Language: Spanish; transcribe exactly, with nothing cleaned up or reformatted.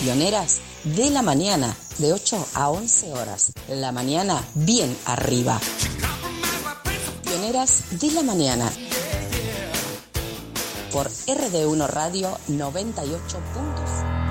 Pioneras de la mañana, de ocho a once horas. La mañana bien arriba. Pioneras de la mañana. Por R D uno Radio noventa y ocho punto cero.